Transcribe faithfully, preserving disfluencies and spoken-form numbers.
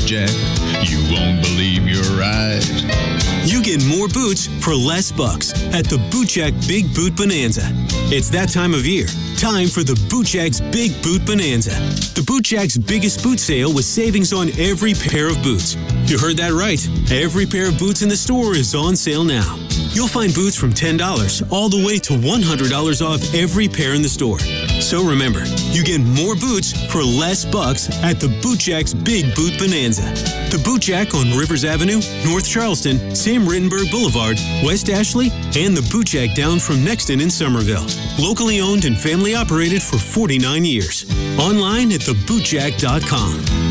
Jack. You won't believe your eyes. You get more boots for less bucks at the Boot Jack Big Boot Bonanza. It's that time of year. Time for the Boot Jack's Big Boot Bonanza. The Boot Jack's biggest boot sale with savings on every pair of boots. You heard that right. Every pair of boots in the store is on sale now. You'll find boots from ten dollars all the way to one hundred dollars off every pair in the store. So remember, you get more boots for less bucks at the Boot Jack's Big Boot Bonanza. The Boot Jack on Rivers Avenue, North Charleston, Sam Rittenberg Boulevard, West Ashley, and the Boot Jack down from Nexton in Somerville. Locally owned and family operated for forty-nine years. Online at the boot jack dot com.